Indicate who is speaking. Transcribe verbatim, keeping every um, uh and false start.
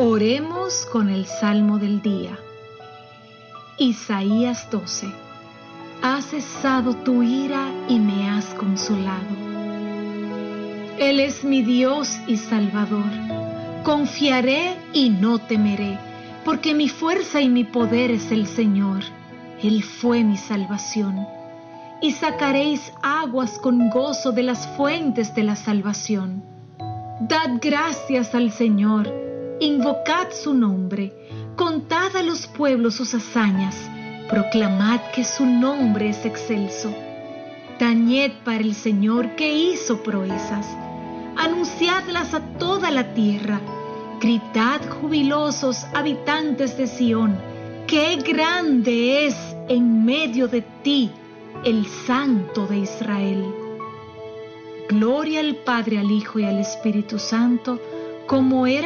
Speaker 1: Oremos con el Salmo del día. Isaías doce. Has cesado tu ira y me has consolado. Él es mi Dios y Salvador. Confiaré y no temeré, porque mi fuerza y mi poder es el Señor. Él fue mi salvación. Y sacaréis aguas con gozo de las fuentes de la salvación. Dad gracias al Señor, invocad su nombre, contad a los pueblos sus hazañas, proclamad que su nombre es excelso. Tañed para el Señor que hizo proezas, anunciadlas a toda la tierra, gritad jubilosos habitantes de Sión, qué grande es en medio de ti el Santo de Israel. Gloria al Padre, al Hijo y al Espíritu Santo, como era